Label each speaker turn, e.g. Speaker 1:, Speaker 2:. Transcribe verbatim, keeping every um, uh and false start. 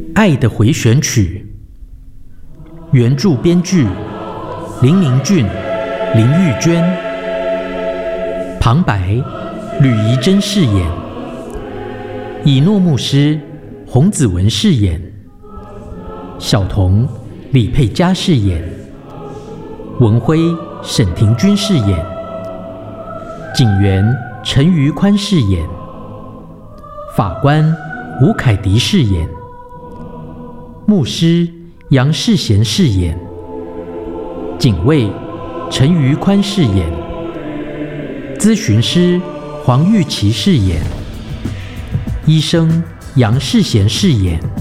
Speaker 1: 爱的回旋曲》，原著编剧林明俊、林玉娟，旁白吕怡珍饰演，以诺牧师洪子文饰演，小童李佩嘉饰演，文辉沈庭君饰演，警员陈于宽饰演，法官吴凯迪饰演，牧师杨世贤饰演，警卫陈于宽饰演，咨询师黄玉琪饰演，医生杨世贤饰演。